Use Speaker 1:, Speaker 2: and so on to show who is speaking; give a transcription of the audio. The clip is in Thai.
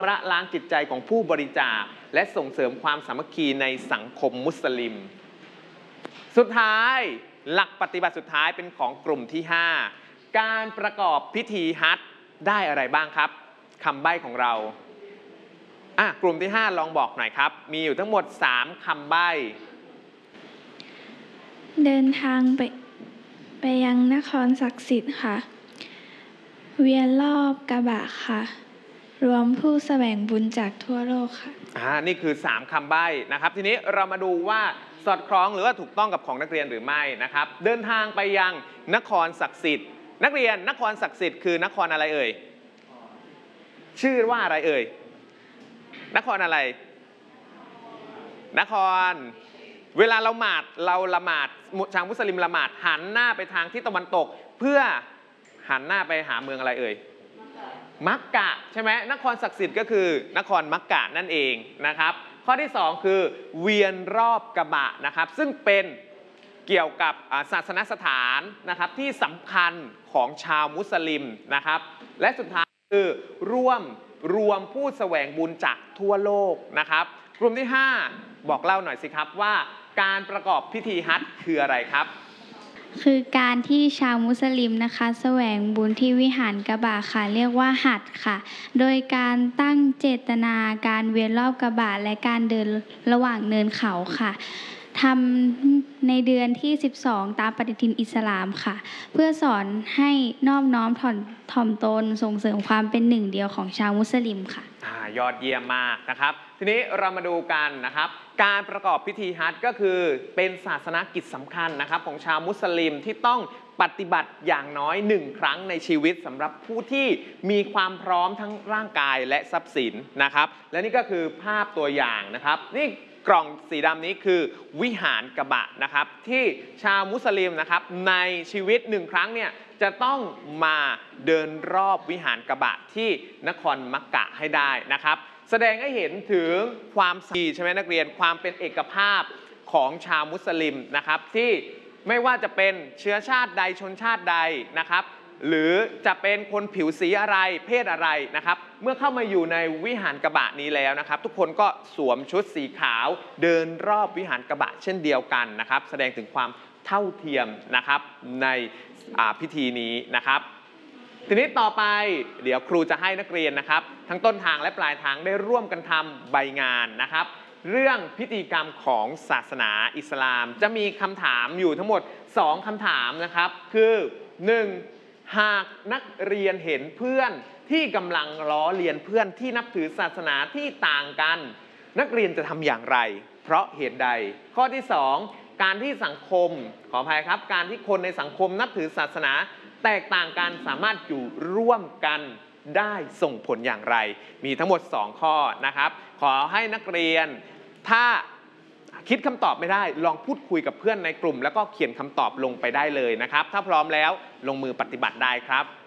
Speaker 1: ระล้างจิตใจของผู้บริจาคและส่งเสริมความสามัคคีในสังคมมุสลิมสุดท้ายหลักปฏิบัติสุดท้ายเป็นของกลุ่มที่5การประกอบพิธีฮัจญ์ได้อะไรบ้างครับคำใบ้ของเรากลุ่มที่5ลองบอกหน่อยครับมีอยู่ทั้งหมด3คำใบ้
Speaker 2: เดินทางไปยังนครศักดิ์สิทธิ์ค่ะเวียนรอบกะบะค่ะรวมผู้แสวงบุญจากทั่วโลกค่ะ
Speaker 1: นี่คือ3คำใบ้นะครับทีนี้เรามาดูว่าสอดคล้องหรือว่าถูกต้องกับของนักเรียนหรือไม่นะครับเดินทางไปยังนครศักดิ์สิทธิ์นักเรียนนครศักดิ์สิทธิ์คือนครอะไรเอ่ยชื่อว่าอะไรเอ่ยนครอะไรนครเวลาเราละหมาดชาวมุสลิมละหมาดหันหน้าไปทางทิศตะวันตกเพื่อหันหน้าไปหาเมืองอะไรเอ่ยมักกะใช่ไหมนครศักดิ์สิทธิ์ก็คือนครมักกะนั่นเองนะครับข้อที่2คือเวียนรอบกะบะนะครับซึ่งเป็นเกี่ยวกับศาสนสถานนะครับที่สำคัญของชาวมุสลิมนะครับและสุดท้ายคือรวมผู้แสวงบุญจากทั่วโลกนะครับกลุ่มที่5บอกเล่าหน่อยสิครับว่าการประกอบพิธีฮัจญ์คืออะไรครับ
Speaker 2: คือการที่ชาวมุสลิมนะคะแสวงบุญที่วิหารกะบะค่ะเรียกว่าฮัจญ์ค่ะโดยการตั้งเจตนาการเวียนรอบกะบะและการเดินระหว่างเนินเขาค่ะทำในเดือนที่12ตามปฏิทินอิสลามค่ะเพื่อสอนให้นอบน้อมถ่อมตนส่งเสริมความเป็นหนึ่งเดียวของชาวมุสลิมค่ะ
Speaker 1: ยอดเยี่ยมมากนะครับทีนี้เรามาดูกันนะครับการประกอบพิธีฮัจญ์ก็คือเป็นศาสนกิจสำคัญนะครับของชาวมุสลิมที่ต้องปฏิบัติอย่างน้อย1ครั้งในชีวิตสำหรับผู้ที่มีความพร้อมทั้งร่างกายและทรัพย์สินนะครับและนี่ก็คือภาพตัวอย่างนะครับนี่กล่องสีดำนี้คือวิหารกะบะนะครับที่ชาวมุสลิมนะครับในชีวิต1ครั้งเนี่ยจะต้องมาเดินรอบวิหารกะบะที่นครมักกะให้ได้นะครับแสดงให้เห็นถึงความดีใช่ไหมนักเรียนความเป็นเอกภาพของชาวมุสลิมนะครับที่ไม่ว่าจะเป็นเชื้อชาติใดชนชาติใดนะครับหรือจะเป็นคนผิวสีอะไรเพศอะไรนะครับเมื่อเข้ามาอยู่ในวิหารกะบะนี้แล้วนะครับทุกคนก็สวมชุดสีขาวเดินรอบวิหารกะบะเช่นเดียวกันนะครับแสดงถึงความเท่าเทียมนะครับในพิธีนี้นะครับทีนี้ต่อไปเดี๋ยวครูจะให้นักเรียนนะครับทั้งต้นทางและปลายทางได้ร่วมกันทำใบงานนะครับเรื่องพิธีกรรมของศาสนาอิสลามจะมีคำถามอยู่ทั้งหมด2คำถามนะครับคือ 1. หากนักเรียนเห็นเพื่อนที่กำลังล้อเลียนเพื่อนที่นับถือศาสนาที่ต่างกันนักเรียนจะทำอย่างไรเพราะเหตุใดข้อที่2การที่สังคมขออภัยครับการที่คนในสังคมนับถือศาสนาแตกต่างกันสามารถอยู่ร่วมกันได้ส่งผลอย่างไรมีทั้งหมด2ข้อนะครับขอให้นักเรียนถ้าคิดคำตอบไม่ได้ลองพูดคุยกับเพื่อนในกลุ่มแล้วก็เขียนคำตอบลงไปได้เลยนะครับถ้าพร้อมแล้วลงมือปฏิบัติได้ครับ